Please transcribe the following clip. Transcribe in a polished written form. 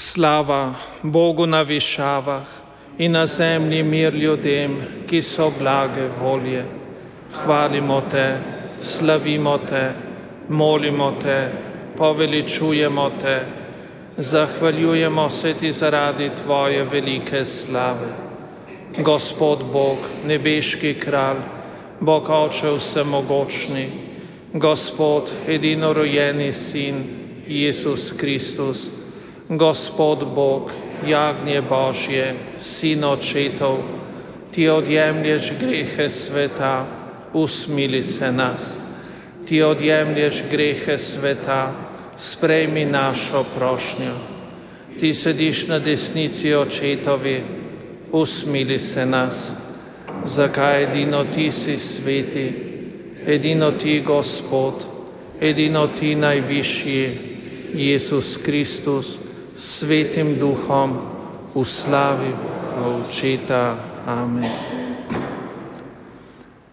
Slava Bogu na višavah in na zemlji mir ljudem, ki so blage volje. Hvalimo te, slavimo te, molimo te, poveličujemo te, zahvaljujemo se ti zaradi tvoje velike slave. Gospod Bog, nebeški kralj, Bog Oče vsemogočni, Gospod edinorojeni Sin, Jezus Kristus, Gospod Bog, jagnje Božje, Sin očetov, ti odjemlješ grehe sveta, usmili se nas. Ti odjemlješ grehe sveta, sprejmi našo prošnjo. Ti sediš na desnici očetovi, usmili se nas. Zakaj edino ti si sveti, edino ti Gospod, edino ti najvišji, Jezus Kristus, s Svetim Duhom, v slavi Očeta. Amen.